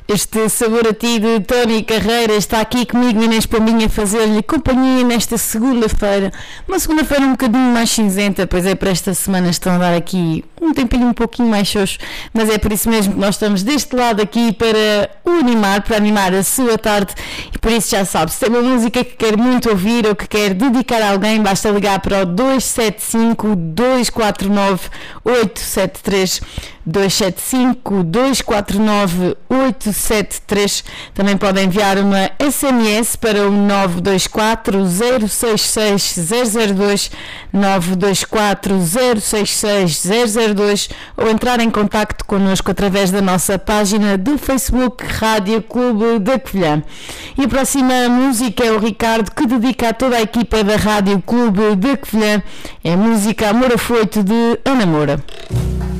Este Sabor a Ti de Tony Carreira está aqui comigo, Inês Pombinha, a fazer-lhe companhia nesta segunda-feira. Uma segunda-feira um bocadinho mais cinzenta, pois é, para esta semana estão a dar aqui um tempinho um pouquinho mais xoxo, mas é por isso mesmo que nós estamos deste lado aqui para o animar, para animar a sua tarde. E por isso já sabe, se tem uma música que quer muito ouvir ou que quer dedicar a alguém, basta ligar para o 275 249 873 275 249 873. Também podem enviar uma SMS para o 924 066 002 924 066 002 ou entrar em contacto connosco através da nossa página do Facebook Rádio Clube da Covilhã. E a próxima música é o Ricardo, que dedica a toda a equipa da Rádio Clube da Covilhã. É a música Amor Afoito de Ana Moura.